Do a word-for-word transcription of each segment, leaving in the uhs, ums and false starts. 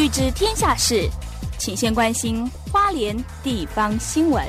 欲知天下事，请先关心花莲地方新闻。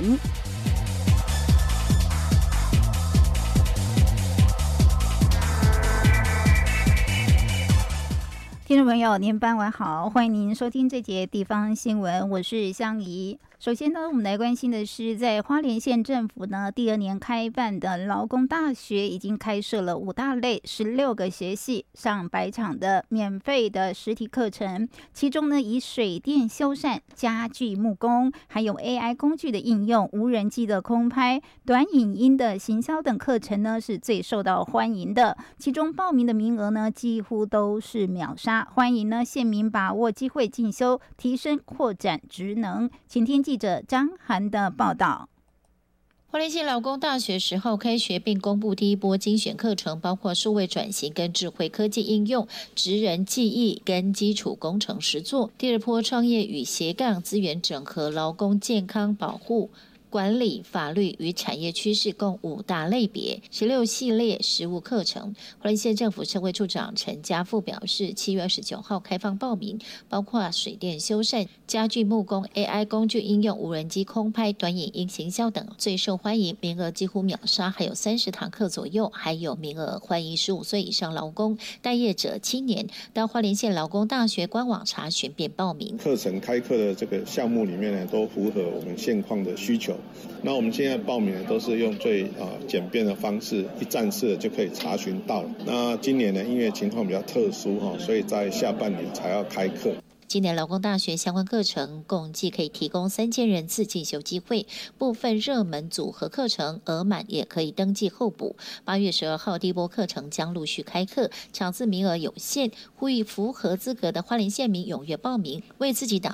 听众朋友，您傍晚好，欢迎您收听这节地方新闻，我是香怡。首先呢，我们来关心的是，在花莲县政府呢第二年开办的劳工大学，已经开设了五大类十六个学系，上百场的免费的实体课程。其中呢，以水电修缮、家具木工，还有 A I 工具的应用、无人机的空拍、短影音的行销等课程呢，是最受到欢迎的。其中报名的名额呢，几乎都是秒杀。欢迎呢县民把握机会进修，提升扩展职能。请听记者张涵的报道。 花莲县劳工大学十号开学，并公布第一波精选课程，包括数位转型跟智慧科技应用、职人技艺跟基础工程实作。第二波创业与斜杠资源整合、劳工健康保护、管理、法律与产业趋势共五大类别，十六系列实务课程。花莲县政府社会处长陈家富表示，七月二十九号开放报名，包括水电修缮、家具木工、A I 工具应用、无人机空拍、短影音行销等最受欢迎，名额几乎秒杀，还有三十堂课左右，还有名额，欢迎十五岁以上劳工、待业者、青年到花莲县劳工大学官网查询并报名。 课程开课的这个项目里面呢，都符合我们现况的需求。那我们现在报名都是用最啊简便的方式，一站式就可以查询到。那今年呢，因为情况比较特殊哈，所以在下半年才要开课。 今年劳工大学相关课程共计可以提供三千人次进修机会，部分热门组合课程额满也可以登记候补。八月十二号第一波课程将陆续开课，场次名额有限，呼吁符合资格的花莲县民踊跃报名，为自己打